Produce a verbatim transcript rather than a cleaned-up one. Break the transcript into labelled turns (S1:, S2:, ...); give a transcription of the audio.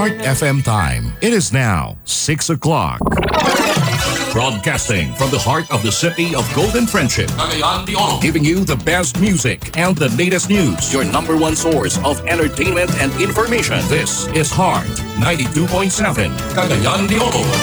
S1: Heart F M time. It is now six o'clock. Broadcasting from the heart of the city of Golden Friendship, Cagayan de Oro, giving you the best music and the latest news. Your number one source of entertainment and information. This is Heart ninety-two point seven, Cagayan de Oro.